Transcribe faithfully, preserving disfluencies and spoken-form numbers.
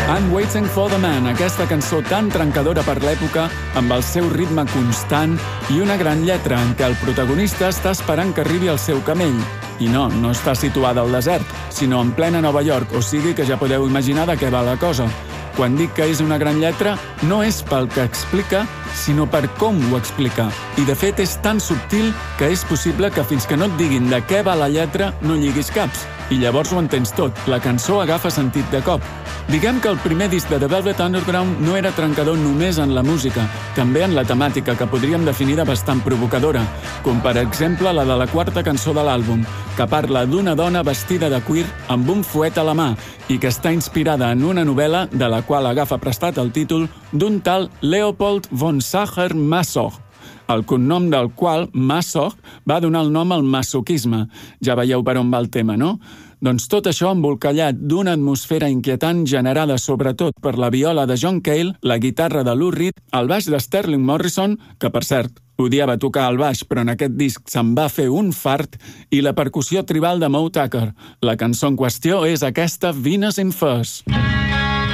I'm Waiting for the Man, aquesta cançó tan trencadora per l'època, amb el seu ritme constant i una gran lletra en què el protagonista està esperant que arribi el seu camell. I no, no està situada al desert, sinó en plena Nova York, o sigui que ja podeu imaginar de què va la cosa. Quan dic que és una gran lletra, no és pel que explica, sinó per com ho explica. I de fet és tan subtil que és possible que fins que no et diguin de què va la lletra no lliguis caps. I llavors ho entens tot, la cançó agafa sentit de cop. Diguem que el primer disc de The Velvet Underground no era trencador només en la música, també en la temàtica, que podríem definir de bastant provocadora, com per exemple la de la quarta cançó de l'àlbum, que parla d'una dona vestida de cuir amb un fuet a la mà i que està inspirada en una novel·la de la qual agafa prestat el títol d'un tal Leopold von Sacher-Masoch, el cognom del qual, Masoch, va donar el nom al masoquisme. Ja veieu per on va el tema, no? Doncs tot això embolcallat d'una atmosfera inquietant generada sobretot per la viola de John Cale, la guitarra de Lou Reed, el baix de Sterling Morrison, que per cert odiava tocar el baix però en aquest disc se'n va fer un fart, i la percussió tribal de Moe Tucker. La cançó en qüestió és aquesta Venus in Furs.